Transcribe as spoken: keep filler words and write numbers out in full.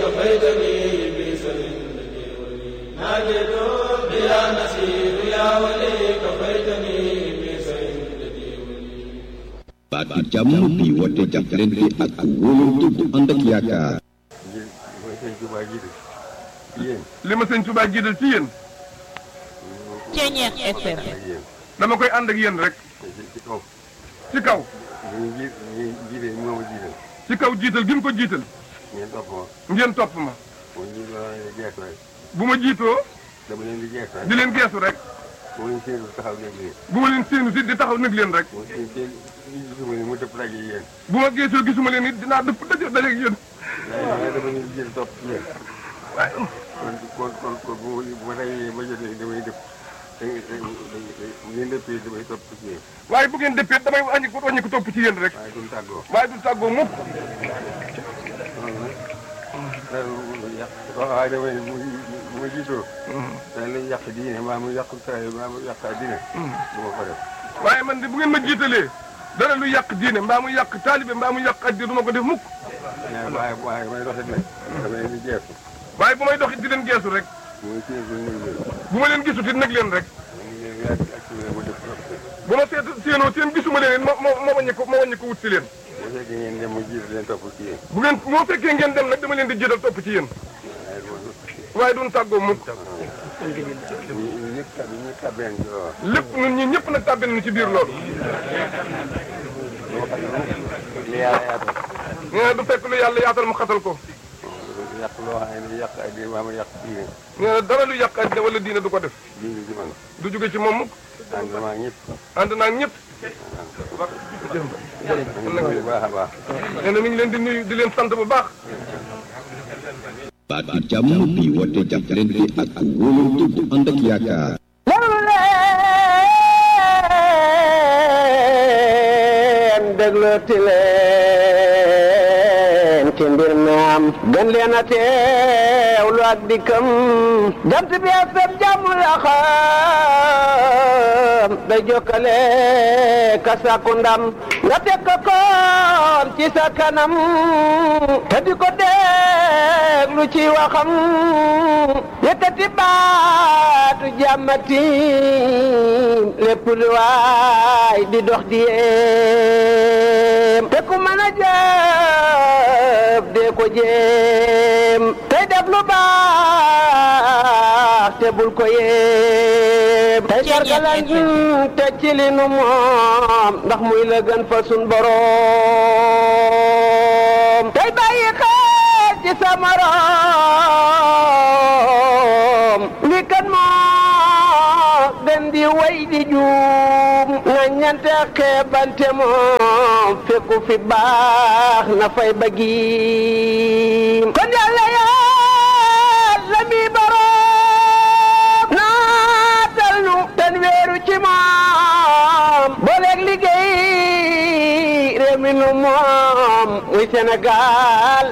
كفيتني بسر الذي ولي ناجيت يا نصير يا ولي كفيتني بسر الذي ولي baatu jàmm bi woote jàppalante ak wóolante bu ànd ak yaakaar. li ma sëñ Touba jiital ci yéen. Ceeñeex F M. dama koy ànd ak yéen rek. ci kaw. ci kaw. ñu ji ñu jiite moo ma jiital. ci kaw jiital gi mu ko jiital. ngeen topp ma. ngeen topp ma. bu ñu geesu rek. bu ma jiitoo. dama leen di geesu rek. di leen geesu rek. bu ma leen séenu taxaw nekk leen. bu ma leen séenu si di taxaw nag leen rek. bu ma seen seen gisuma leen mu dëpp daje yéen. bu ma geesoo gisuma leen it dinaa dëpp daje daje ak yéen. waaye dama leen di jël topp ci yéen. waaye. kon kon kon kon bu ma dajee ma jotee damay dëpp. ngeen dëppee damay topp ci yéen. waaye bu ngeen dëppee damay wàññi ko wàññi ko topp ci yéen rek. waaye duñ tàggoo. waaye du tàggoo mukk. waaye damay bu bu ma jiitoo. dañ lay yàq diine maa mu yàq saa maa mu yàq diine. du ma ko def. waaye man de bu ngeen ma jiitalee dara lu yàq diine mbaa mu yàq taalibe mbaa mu yàq addi du ma ko def mukk. waaye waaye may doxit nag dama leen di geesu. waaye bu may doxit di leen geesu rek. bu ma leen gisut it nag leen rek. bu ma seet séenoo seen gisuma leen ma ma ma wàññi ko ma wàññi ko wut si leen. bu fekkee ngeen dem ma jiital leen topp ci yéen. bu ngeen moo fekkee ngeen dem nag dama leen di jiital topp ci yéen. waaye duñ tàggoo mukk. lépp ñun ñi ñëpp nag tàbbi nañu ci biir loolu. nee na du fekk lu yàlla yaatal mu xatal ko. yàq loo xam ne yàq ak maa ma yàq diine. nee na dara lu yàq àddina wala diine du ko def. diine ci man. du jóge ci moom mukk. ànd naa ñëpp. ànd naa ñëpp. bu baax a baax. nee na mi ngi leen di nuyu di leen sant bu baax. baatu jàmm bi woote jàppalante ak wóolante bu ànd ak yaakaar. déglooti leen ci mbir mi am gën leen a teewlu ak dikkam jant bi ak sab jàmm la xam day jokkale ka sàkku ndam nga teg ko koon ci sa kanam te di ko déglu ci waxam yëkkati baatu jàmmati lépp lu waay di dox di yéem te ku mën a jëf dee ko jéem tey def lu baax te bul ko yéem tey sargalan te ci li nu moom ndax muy la gën fa sun boroom tey bàyyi xel ci sa morom li kan moo gën di way di juum na ñante xeebante moom fekku fi baax na fay bëggiim kon yàlla yàlla mi boroom naatal nu ten weeru ci moom booleeg liggéey réew mi nu moom muy Sénégal